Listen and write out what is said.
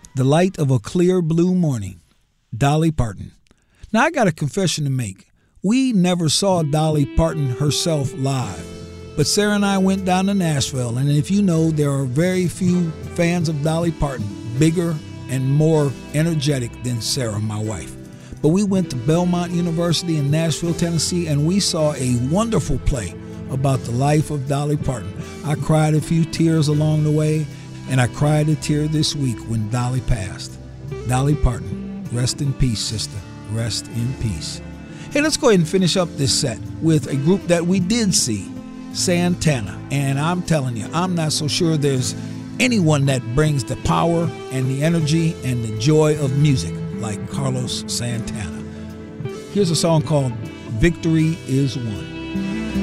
The Light of a Clear Blue Morning, Dolly Parton. Now, I got a confession to make. We never saw Dolly Parton herself live, but Sarah and I went down to Nashville, and if you know, there are very few fans of Dolly Parton, bigger and more energetic than Sarah, my wife. But we went to Belmont University in Nashville, Tennessee, and we saw a wonderful play about the life of Dolly Parton. I cried a few tears along the way, and I cried a tear this week when Dolly passed. Dolly Parton, rest in peace, sister. Rest in peace. Hey, let's go ahead and finish up this set with a group that we did see, Santana. And I'm telling you, I'm not so sure there's anyone that brings the power and the energy and the joy of music like Carlos Santana. Here's a song called Victory Is Won.